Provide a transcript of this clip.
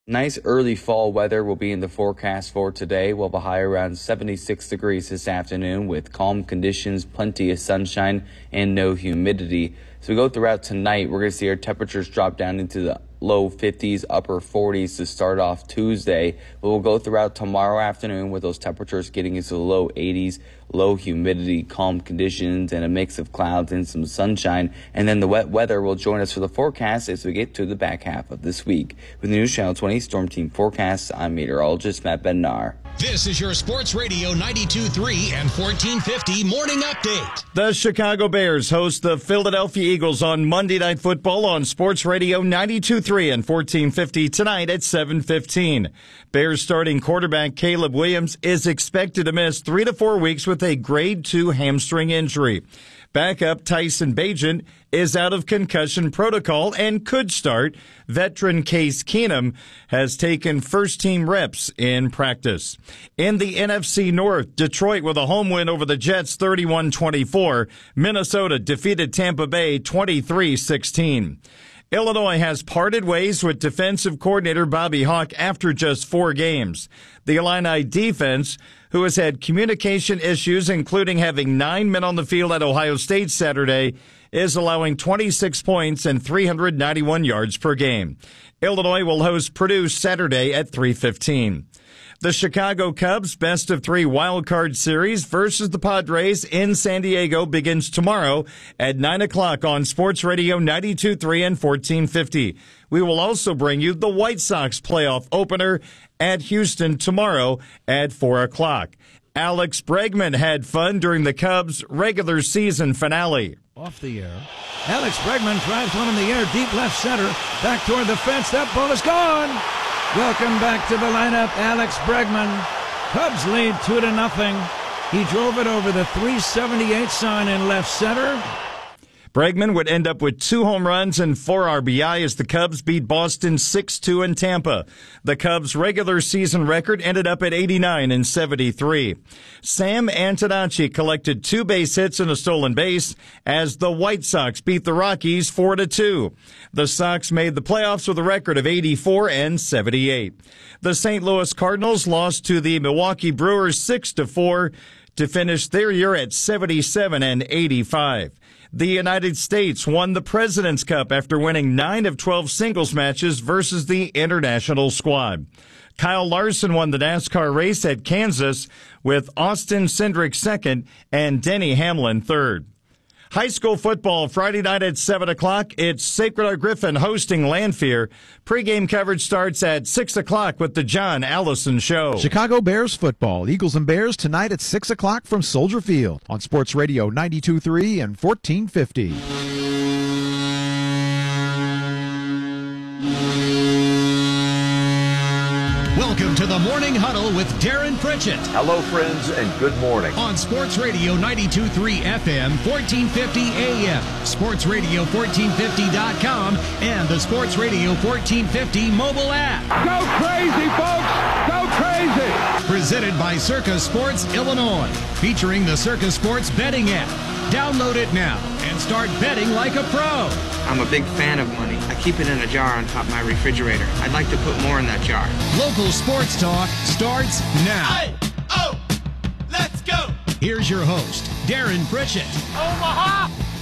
Nice early fall weather will be in the forecast for today. We'll have a high around 76 degrees this afternoon with calm conditions, plenty of sunshine, and no humidity. So we go throughout tonight, we're going to see our temperatures drop down into the low 50s, upper 40s to start off Tuesday. But we'll go throughout tomorrow afternoon with those temperatures getting into the low 80s, low humidity, calm conditions, and a mix of clouds and some sunshine. And then the wet weather will join us for the forecast as we get to the back half of this week. With the News Channel 20 Storm Team Forecast, I'm meteorologist Matt Bednar. This is your Sports Radio 92.3 and 1450 Morning Update. The Chicago Bears host the Philadelphia Eagles on Monday Night Football on Sports Radio 92.3 and 1450 tonight at 7:15. Bears starting quarterback Caleb Williams is expected to miss 3 to 4 weeks with a grade 2 hamstring injury. Backup Tyson Bagent is out of concussion protocol and could start. Veteran Case Keenum has taken first-team reps in practice. In the NFC North, Detroit with a home win over the Jets 31-24. Minnesota defeated Tampa Bay 23-16. Illinois has parted ways with defensive coordinator Bobby Hauck after just 4 games. The Illini defense, who has had communication issues, including having 9 men on the field at Ohio State Saturday, is allowing 26 points and 391 yards per game. Illinois will host Purdue Saturday at 3:15. The Chicago Cubs best of 3 wild card series versus the Padres in San Diego begins tomorrow at 9 o'clock on Sports Radio 92.3 and 1450. We will also bring you the White Sox playoff opener at Houston tomorrow at 4 o'clock. Alex Bregman had fun during the Cubs' regular season finale. Off the air. Alex Bregman drives one in the air, deep left center, back toward the fence. That ball is gone. Welcome back to the lineup, Alex Bregman. Cubs lead 2-0. He drove it over the 378 sign in left center. Bregman would end up with 2 home runs and 4 RBI as the Cubs beat Boston 6-2 in Tampa. The Cubs' regular season record ended up at 89 and 73. Sam Antonacci collected 2 base hits and a stolen base as the White Sox beat the Rockies 4-2. The Sox made the playoffs with a record of 84 and 78. The St. Louis Cardinals lost to the Milwaukee Brewers 6-4 to finish their year at 77 and 85. The United States won the President's Cup after winning 9 of 12 singles matches versus the international squad. Kyle Larson won the NASCAR race at Kansas with Austin Cindric second and Denny Hamlin third. High school football Friday night at 7 o'clock. It's Sacred Heart Griffin hosting Lanphier. Pre-game coverage starts at 6 o'clock with the John Allison Show. Chicago Bears football. Eagles and Bears tonight at 6 o'clock from Soldier Field on Sports Radio 92.3 and 1450. Welcome to the Morning Huddle with Darren Pritchett. Hello, friends, and good morning. On Sports Radio 92.3 FM, 1450 AM, sportsradio1450.com, and the Sports Radio 1450 mobile app. Go crazy, folks! Go crazy! Presented by Circa Sports Illinois, featuring the Circa Sports betting app. Download it now and start betting like a pro. I'm a big fan of money. I keep it in a jar on top of my refrigerator. I'd like to put more in that jar. Local sports talk starts now. Hey, oh, let's go. Here's your host, Darren Pritchett. Omaha!